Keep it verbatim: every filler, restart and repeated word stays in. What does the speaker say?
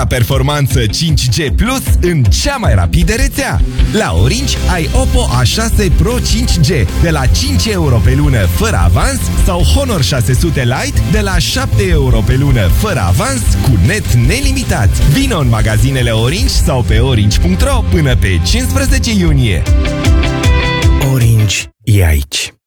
ultra-performanță cinci G Plus în cea mai rapidă rețea. La Orange ai Oppo A șase Pro cinci G de la cinci euro pe lună fără avans sau Honor șase sute Lite de la șapte euro pe lună fără avans cu net nelimitat. Vino în magazinele Orange sau pe orange punct ro până pe cincisprezece iunie. Orange e aici.